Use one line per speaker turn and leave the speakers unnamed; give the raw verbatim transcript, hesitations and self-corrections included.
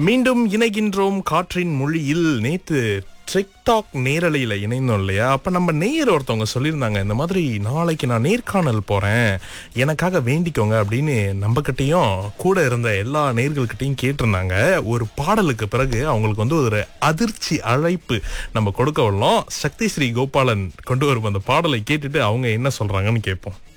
மீண்டும் இணைகின்றோம் காற்றின் மொழியில். நேத்து டிக்டாக் நேரலையில இணைந்தோம் இல்லையா? அப்ப நம்ம நேயர் ஒருத்தவங்க சொல்லியிருந்தாங்க, இந்த மாதிரி நாளைக்கு நான் நேர்காணல் போறேன், எனக்காக வேண்டிக்கோங்க அப்படின்னு நம்ம கிட்டையும் கூட இருந்த எல்லா நேயர்கள்கிட்டையும் கேட்டிருந்தாங்க. ஒரு பாடலுக்கு பிறகு அவங்களுக்கு வந்து ஒரு அதிர்ச்சி அழைப்பு நம்ம கொடுக்க உள்ளோம். சக்தி ஸ்ரீ கோபாலன் கொண்டு வரும் அந்த பாடலை கேட்டுட்டு அவங்க என்ன சொல்றாங்கன்னு கேட்போம்.